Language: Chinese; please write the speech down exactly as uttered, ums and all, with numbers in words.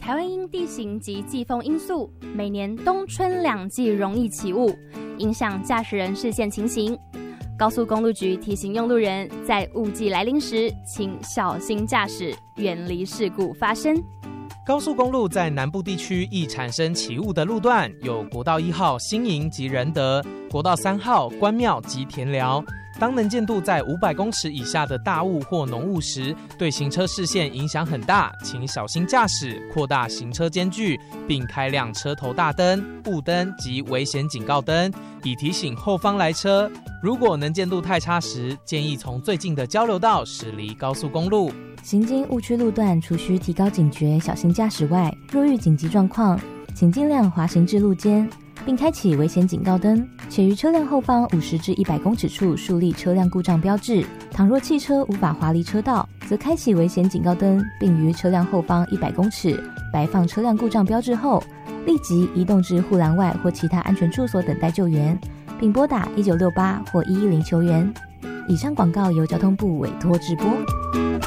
台湾因地形及季风因素，每年冬春两季容易起雾，影响驾驶人视线情形。高速公路局提醒用路人，在雾季来临时，请小心驾驶，远离事故发生。 高速公路在南部地区易产生起雾的路段有国道一号新营及仁德，国道三号关庙及田寮。当能见度在五百公尺以下的大雾或浓雾时，对行车视线影响很大，请小心驾驶，扩大行车间距，并开亮车头大灯、雾灯及危险警告灯，以提醒后方来车。如果能见度太差时，建议从最近的交流道驶离高速公路。 行经误区路段，除需提高警觉、小心驾驶外，若遇紧急状况，请尽量滑行至路肩，并开启危险警告灯，且于车辆后方五十至一百公尺处树立车辆故障标志。倘若汽车无法滑离车道，则开启危险警告灯，并于车辆后方一百公尺摆放车辆故障标志后，立即移动至护栏外或其他安全处所等待救援，并拨打一九六八或一一零求援。以上广告由交通部委托直播。